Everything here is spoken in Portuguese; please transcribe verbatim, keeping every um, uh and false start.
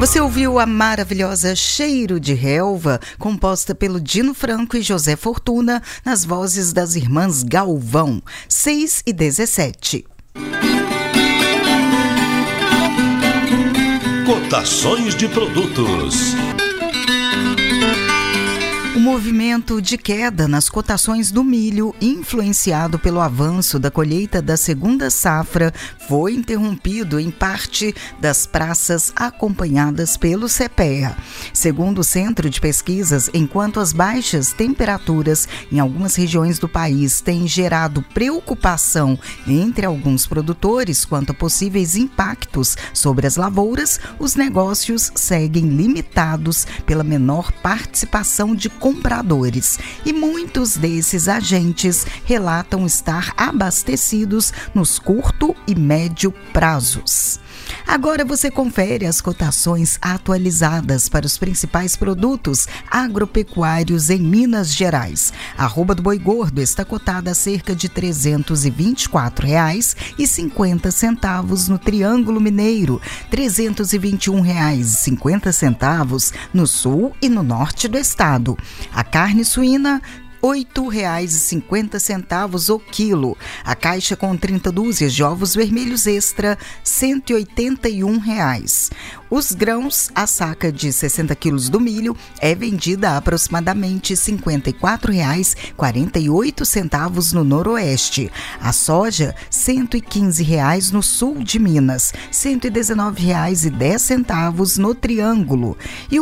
Você ouviu a maravilhosa Cheiro de Relva, composta pelo Dino Franco e José Fortuna, nas vozes das irmãs Galvão, seis e dezessete. Cotações de produtos. O movimento de queda nas cotações do milho, influenciado pelo avanço da colheita da segunda safra, foi interrompido em parte das praças acompanhadas pelo CEPEA. Segundo o Centro de Pesquisas, enquanto as baixas temperaturas em algumas regiões do país têm gerado preocupação entre alguns produtores quanto a possíveis impactos sobre as lavouras, os negócios seguem limitados pela menor participação de compradores, e muitos desses agentes relatam estar abastecidos nos curto e médio prazos. Agora você confere as cotações atualizadas para os principais produtos agropecuários em Minas Gerais. A arroba do boi gordo está cotada a cerca de trezentos e vinte e quatro reais e cinquenta centavos no Triângulo Mineiro, trezentos e vinte e um reais e cinquenta centavos no sul e no norte do estado. A carne suína, oito reais e cinquenta centavos o quilo. A caixa com trinta dúzias de ovos vermelhos extra, cento e oitenta e um reais. Os grãos, a saca de sessenta quilos do milho é vendida a aproximadamente cinquenta e quatro reais e quarenta e oito centavos no noroeste. A soja, cento e quinze reais no sul de Minas, cento e dezenove reais e dez centavos no Triângulo. E